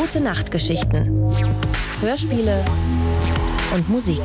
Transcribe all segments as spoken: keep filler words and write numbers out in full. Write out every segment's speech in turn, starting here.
Gute Nachtgeschichten, Hörspiele und Musik.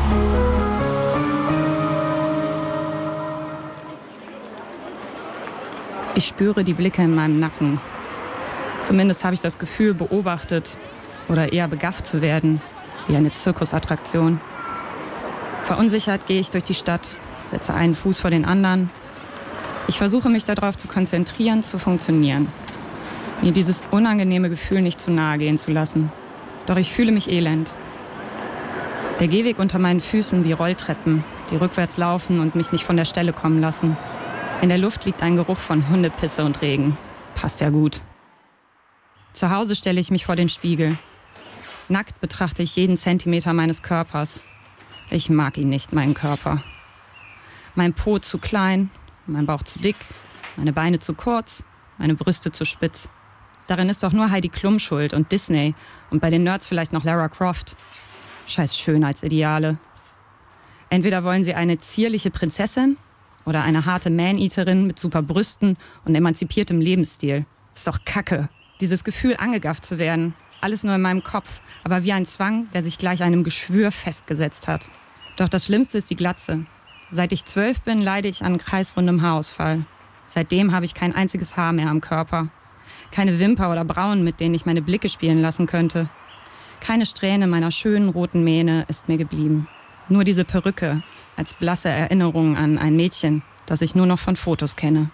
Ich spüre die Blicke in meinem Nacken. Zumindest habe ich das Gefühl, beobachtet oder eher begafft zu werden, wie eine Zirkusattraktion. Verunsichert gehe ich durch die Stadt, setze einen Fuß vor den anderen. Ich versuche mich darauf zu konzentrieren, zu funktionieren. Mir dieses unangenehme Gefühl nicht zu nahe gehen zu lassen. Doch ich fühle mich elend. Der Gehweg unter meinen Füßen wie Rolltreppen, die rückwärts laufen und mich nicht von der Stelle kommen lassen. In der Luft liegt ein Geruch von Hundepisse und Regen. Passt ja gut. Zu Hause stelle ich mich vor den Spiegel. Nackt betrachte ich jeden Zentimeter meines Körpers. Ich mag ihn nicht, meinen Körper. Mein Po zu klein, mein Bauch zu dick, meine Beine zu kurz, meine Brüste zu spitz. Darin ist doch nur Heidi Klum schuld und Disney und bei den Nerds vielleicht noch Lara Croft. Scheiß Schönheitsideale. Entweder wollen sie eine zierliche Prinzessin oder eine harte Man-Eaterin mit super Brüsten und emanzipiertem Lebensstil. Ist doch Kacke. Dieses Gefühl, angegafft zu werden. Alles nur in meinem Kopf, aber wie ein Zwang, der sich gleich einem Geschwür festgesetzt hat. Doch das Schlimmste ist die Glatze. Seit ich zwölf bin, leide ich an kreisrundem Haarausfall. Seitdem habe ich kein einziges Haar mehr am Körper. Keine Wimper oder Brauen, mit denen ich meine Blicke spielen lassen könnte. Keine Strähne meiner schönen roten Mähne ist mir geblieben. Nur diese Perücke, als blasse Erinnerung an ein Mädchen, das ich nur noch von Fotos kenne.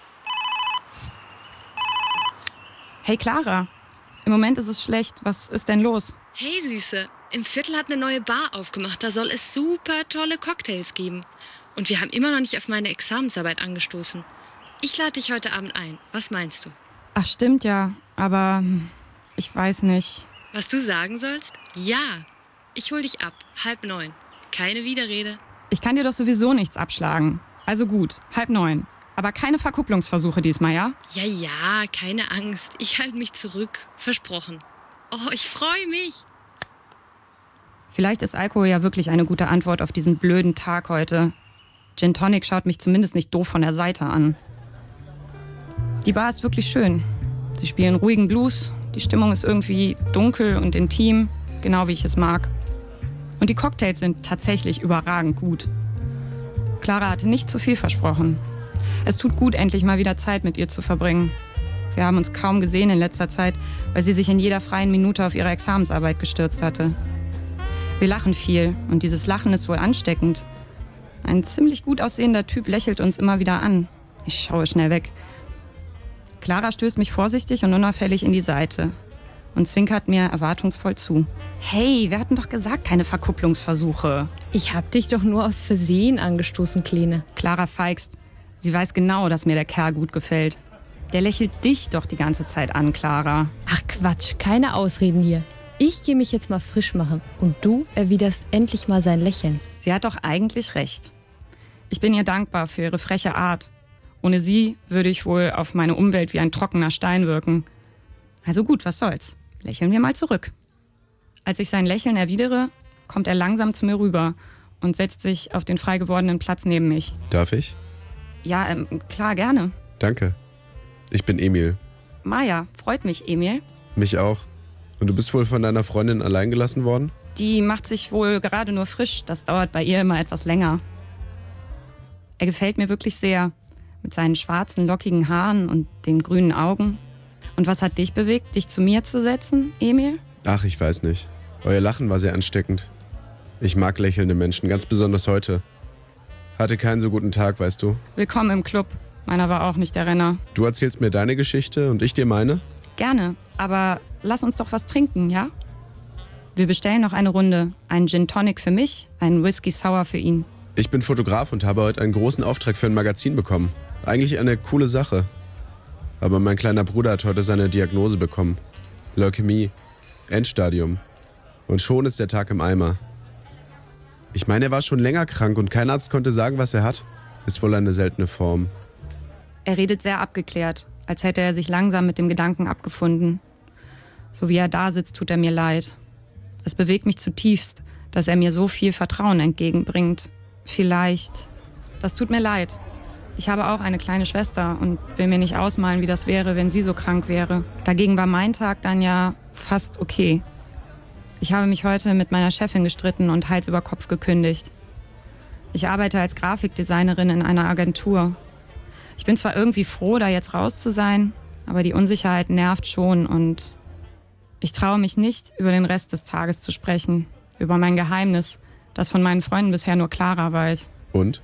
Hey Clara, im Moment ist es schlecht. Was ist denn los? Hey Süße, im Viertel hat eine neue Bar aufgemacht. Da soll es super tolle Cocktails geben. Und wir haben immer noch nicht auf meine Examensarbeit angestoßen. Ich lade dich heute Abend ein. Was meinst du? Ach stimmt ja, aber ich weiß nicht. Was du sagen sollst? Ja, ich hol dich ab. Halb neun. Keine Widerrede. Ich kann dir doch sowieso nichts abschlagen. Also gut, halb neun. Aber keine Verkupplungsversuche diesmal, ja? Ja, ja, keine Angst. Ich halte mich zurück. Versprochen. Oh, ich freue mich. Vielleicht ist Alkohol ja wirklich eine gute Antwort auf diesen blöden Tag heute. Gin Tonic schaut mich zumindest nicht doof von der Seite an. Die Bar ist wirklich schön. Sie spielen ruhigen Blues. Die Stimmung ist irgendwie dunkel und intim, genau wie ich es mag. Und die Cocktails sind tatsächlich überragend gut. Clara hatte nicht zu viel versprochen. Es tut gut, endlich mal wieder Zeit mit ihr zu verbringen. Wir haben uns kaum gesehen in letzter Zeit, weil sie sich in jeder freien Minute auf ihre Examensarbeit gestürzt hatte. Wir lachen viel und dieses Lachen ist wohl ansteckend. Ein ziemlich gut aussehender Typ lächelt uns immer wieder an. Ich schaue schnell weg. Clara stößt mich vorsichtig und unauffällig in die Seite und zwinkert mir erwartungsvoll zu. Hey, wir hatten doch gesagt, keine Verkupplungsversuche. Ich hab dich doch nur aus Versehen angestoßen, Kleine. Clara feigst. Sie weiß genau, dass mir der Kerl gut gefällt. Der lächelt dich doch die ganze Zeit an, Clara. Ach Quatsch, keine Ausreden hier. Ich gehe mich jetzt mal frisch machen und du erwiderst endlich mal sein Lächeln. Sie hat doch eigentlich recht. Ich bin ihr dankbar für ihre freche Art. Ohne sie würde ich wohl auf meine Umwelt wie ein trockener Stein wirken. Also gut, was soll's. Lächeln wir mal zurück. Als ich sein Lächeln erwidere, kommt er langsam zu mir rüber und setzt sich auf den frei gewordenen Platz neben mich. Darf ich? Ja, ähm, klar, gerne. Danke. Ich bin Emil. Maja, freut mich, Emil. Mich auch. Und du bist wohl von deiner Freundin allein gelassen worden? Die macht sich wohl gerade nur frisch. Das dauert bei ihr immer etwas länger. Er gefällt mir wirklich sehr. Mit seinen schwarzen, lockigen Haaren und den grünen Augen. Und was hat dich bewegt, dich zu mir zu setzen, Emil? Ach, ich weiß nicht. Euer Lachen war sehr ansteckend. Ich mag lächelnde Menschen, ganz besonders heute. Hatte keinen so guten Tag, weißt du. Willkommen im Club. Meiner war auch nicht der Renner. Du erzählst mir deine Geschichte und ich dir meine? Gerne, aber lass uns doch was trinken, ja? Wir bestellen noch eine Runde. Einen Gin Tonic für mich, einen Whisky Sour für ihn. Ich bin Fotograf und habe heute einen großen Auftrag für ein Magazin bekommen. Eigentlich eine coole Sache. Aber mein kleiner Bruder hat heute seine Diagnose bekommen. Leukämie. Endstadium. Und schon ist der Tag im Eimer. Ich meine, er war schon länger krank und kein Arzt konnte sagen, was er hat. Ist wohl eine seltene Form. Er redet sehr abgeklärt, als hätte er sich langsam mit dem Gedanken abgefunden. So wie er da sitzt, tut er mir leid. Es bewegt mich zutiefst, dass er mir so viel Vertrauen entgegenbringt. Vielleicht. Das tut mir leid. Ich habe auch eine kleine Schwester und will mir nicht ausmalen, wie das wäre, wenn sie so krank wäre. Dagegen war mein Tag dann ja fast okay. Ich habe mich heute mit meiner Chefin gestritten und Hals über Kopf gekündigt. Ich arbeite als Grafikdesignerin in einer Agentur. Ich bin zwar irgendwie froh, da jetzt raus zu sein, aber die Unsicherheit nervt schon und ich traue mich nicht, über den Rest des Tages zu sprechen. Über mein Geheimnis, das von meinen Freunden bisher nur Clara weiß. Und?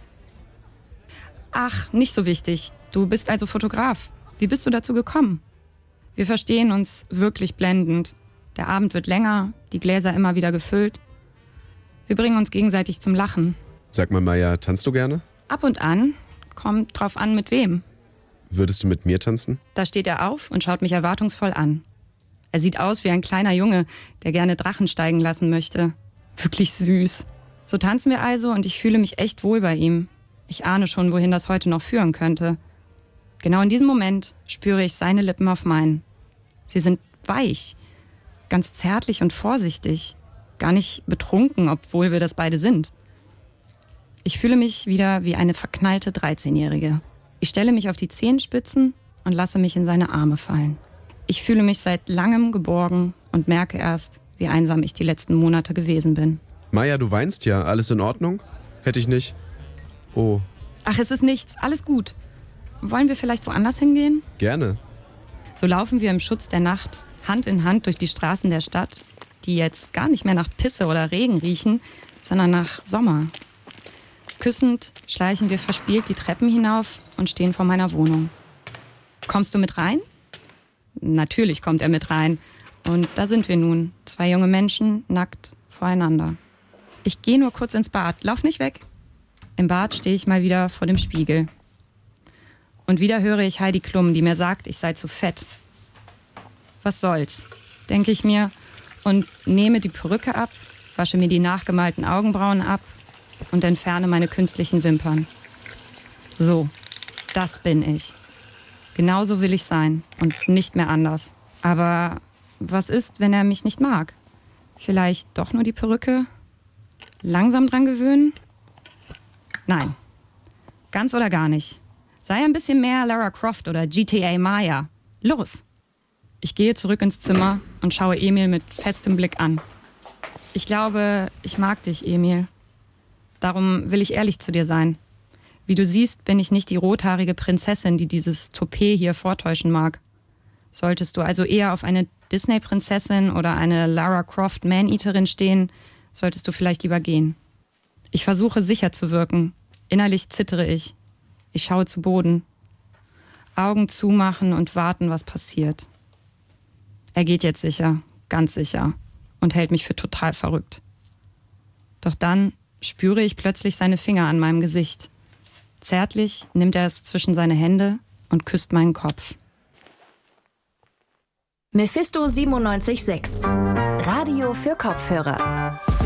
Ach, nicht so wichtig. Du bist also Fotograf. Wie bist du dazu gekommen? Wir verstehen uns wirklich blendend. Der Abend wird länger, die Gläser immer wieder gefüllt. Wir bringen uns gegenseitig zum Lachen. Sag mal, Maya, tanzt du gerne? Ab und an. Kommt drauf an, mit wem. Würdest du mit mir tanzen? Da steht er auf und schaut mich erwartungsvoll an. Er sieht aus wie ein kleiner Junge, der gerne Drachen steigen lassen möchte. Wirklich süß. So tanzen wir also und ich fühle mich echt wohl bei ihm. Ich ahne schon, wohin das heute noch führen könnte. Genau in diesem Moment spüre ich seine Lippen auf meinen. Sie sind weich, ganz zärtlich und vorsichtig. Gar nicht betrunken, obwohl wir das beide sind. Ich fühle mich wieder wie eine verknallte dreizehnjährige. Ich stelle mich auf die Zehenspitzen und lasse mich in seine Arme fallen. Ich fühle mich seit langem geborgen und merke erst, wie einsam ich die letzten Monate gewesen bin. Maya, du weinst ja. Alles in Ordnung? Hätte ich nicht. Oh. Ach, es ist nichts. Alles gut. Wollen wir vielleicht woanders hingehen? Gerne. So laufen wir im Schutz der Nacht, Hand in Hand durch die Straßen der Stadt, die jetzt gar nicht mehr nach Pisse oder Regen riechen, sondern nach Sommer. Küssend schleichen wir verspielt die Treppen hinauf und stehen vor meiner Wohnung. Kommst du mit rein? Natürlich kommt er mit rein. Und da sind wir nun, zwei junge Menschen, nackt voreinander. Ich gehe nur kurz ins Bad. Lauf nicht weg. Im Bad stehe ich mal wieder vor dem Spiegel. Und wieder höre ich Heidi Klum, die mir sagt, ich sei zu fett. Was soll's, denke ich mir und nehme die Perücke ab, wasche mir die nachgemalten Augenbrauen ab und entferne meine künstlichen Wimpern. So, das bin ich. Genauso will ich sein und nicht mehr anders. Aber was ist, wenn er mich nicht mag? Vielleicht doch nur die Perücke? Langsam dran gewöhnen? Nein, ganz oder gar nicht. Sei ein bisschen mehr Lara Croft oder G T A Maya. Los! Ich gehe zurück ins Zimmer und schaue Emil mit festem Blick an. Ich glaube, ich mag dich, Emil. Darum will ich ehrlich zu dir sein. Wie du siehst, bin ich nicht die rothaarige Prinzessin, die dieses Toupet hier vortäuschen mag. Solltest du also eher auf eine Disney-Prinzessin oder eine Lara Croft Man-Eaterin stehen, solltest du vielleicht lieber gehen. Ich versuche sicher zu wirken. Innerlich zittere ich. Ich schaue zu Boden. Augen zumachen und warten, was passiert. Er geht jetzt sicher, ganz sicher, und hält mich für total verrückt. Doch dann spüre ich plötzlich seine Finger an meinem Gesicht. Zärtlich nimmt er es zwischen seine Hände und küsst meinen Kopf. Mephisto siebenundneunzig Komma sechs. Radio für Kopfhörer.